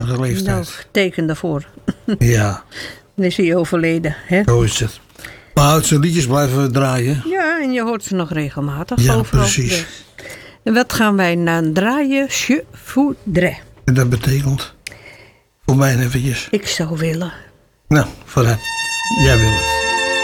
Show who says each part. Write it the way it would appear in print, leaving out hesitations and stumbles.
Speaker 1: de leeftijd.
Speaker 2: Nou, teken daarvoor.
Speaker 1: Ja.
Speaker 2: Dan is hij overleden. Hè?
Speaker 1: Zo is het. Maar zijn liedjes blijven draaien.
Speaker 2: Ja, en je hoort ze nog regelmatig.
Speaker 1: Ja,
Speaker 2: overal.
Speaker 1: precies.
Speaker 2: Dus. En wat gaan wij naar draaien? Je voudrais.
Speaker 1: En dat betekent voor mij eventjes.
Speaker 2: Ik zou willen.
Speaker 1: Nou, vooruit. Jij wil het.